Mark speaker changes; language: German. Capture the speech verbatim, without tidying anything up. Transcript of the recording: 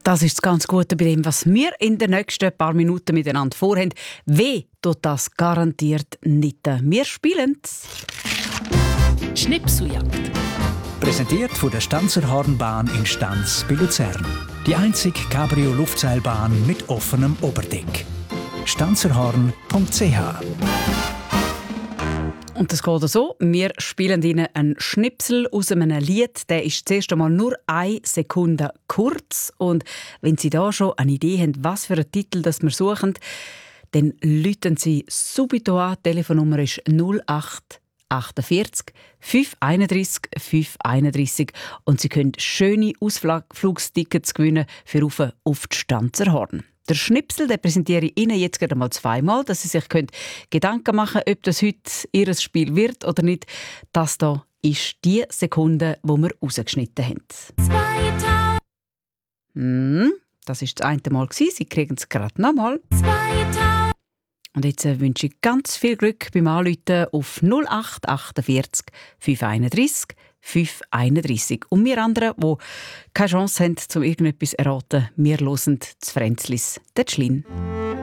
Speaker 1: Das ist das ganz Gute bei dem, was wir in den nächsten paar Minuten miteinander vorhaben. Weh tut das garantiert nicht. Wir spielen
Speaker 2: Schnipseljagd.
Speaker 3: Präsentiert von der Stanzer Hornbahn in Stanz bei Luzern. Die einzige Cabrio-Luftseilbahn mit offenem Oberdeck. stanzerhorn punkt c h.
Speaker 1: Und das geht so. Wir spielen Ihnen einen Schnipsel aus einem Lied. Der ist zuerst einmal nur eine Sekunde kurz. Und wenn Sie da schon eine Idee haben, was für einen Titel das wir suchen, dann rufen Sie subito an. Die Telefonnummer ist null acht achtundvierzig fünf einunddreißig fünf einunddreißig und Sie können schöne Ausflugstickets gewinnen für rauf auf die Stanzer Horn. Der Schnipsel den präsentiere ich Ihnen jetzt gerade mal zweimal, dass Sie sich Gedanken machen können, ob das heute Ihr Spiel wird oder nicht. Das hier ist die Sekunde, die wir rausgeschnitten haben. Hm, das war das eine Mal. Sie kriegen es gerade nochmal. Und jetzt wünsche ich ganz viel Glück beim Anrufen auf null acht achtundvierzig fünf einunddreißig fünf einunddreißig. Und wir anderen, die keine Chance haben, um irgendetwas zu erraten, wir hören das Fränzlis, der Schlin.